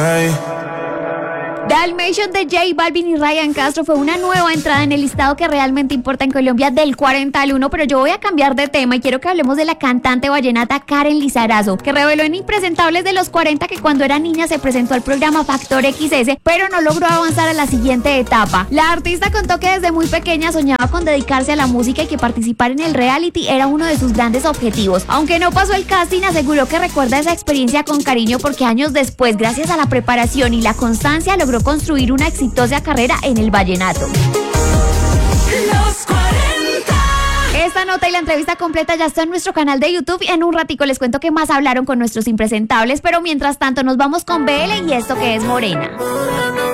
Dalmatian de J Balvin y Ryan Castro fue una nueva entrada en el listado que realmente importa en Colombia del 40 al 1, pero yo voy a cambiar de tema y quiero que hablemos de la cantante vallenata Karen Lizarazo, que reveló en Impresentables de los 40 que cuando era niña se presentó al programa Factor XS, pero no logró avanzar a la siguiente etapa. La artista contó que desde muy pequeña soñaba con dedicarse a la música y que participar en el reality era uno de sus grandes objetivos. Aunque no pasó el casting, aseguró que recuerda esa experiencia con cariño porque años después, gracias a la preparación y la constancia, logró construir una exitosa carrera en el vallenato. Los 40. Esta nota y la entrevista completa ya está en nuestro canal de YouTube y en un ratico les cuento qué más hablaron con nuestros impresentables, pero mientras tanto nos vamos con BL y esto que es Morena.